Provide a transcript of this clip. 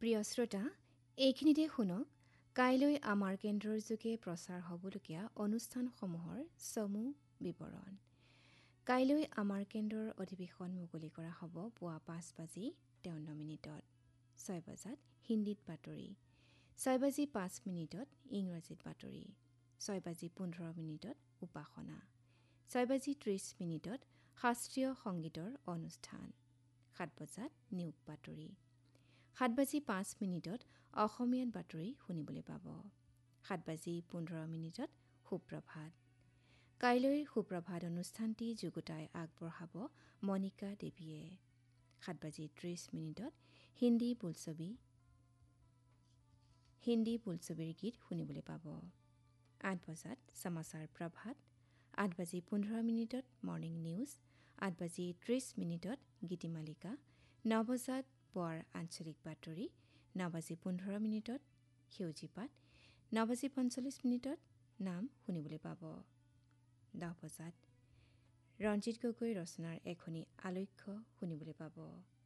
প্ৰিয় শ্ৰোতা, এইখিনিতে শুনক কাইলৈ আমাৰ কেন্দ্ৰৰ যোগে প্ৰচাৰ হ'বলগীয়া অনুষ্ঠানসমূহৰ চমু বিৱৰণ। কাইলৈ আমাৰ কেন্দ্ৰৰ অধিৱেশন মুকলি কৰা হ'ব পুৱা 5:53 6 বজাত হিন্দীত বাতৰি, 6:05 ইংৰাজীত বাতৰি, 6:15 উপাসনা, 6:30 শাস্ত্ৰীয় সংগীতৰ অনুষ্ঠান, 7 বজাত নিয়োগ বাতৰি, 7:05 অসমীয়াত বাতৰি শুনিবলৈ পাব, 7:15 সুপ্ৰভাত। কাইলৈৰ সুপ্ৰভাত অনুষ্ঠানটি যুগুতাই আগবঢ়াব মণিকা দেৱীয়ে। 7:30 হিন্দী বোলছবিৰ গীত শুনিবলৈ পাব। 8 বজাত সমাচাৰ প্ৰভাত, 8:15 মৰ্ণিং নিউজ, 8:30 গীতিমালিকা, 9 বজাত পুৱাৰ আঞ্চলিক বাতৰি, 9:15 সেউজী পাত, 9:45 নাম শুনিবলৈ পাব। 10 বজাত ৰঞ্জিত গগৈ ৰচনাৰ এখনি আলক্ষ্য শুনিবলৈ পাব।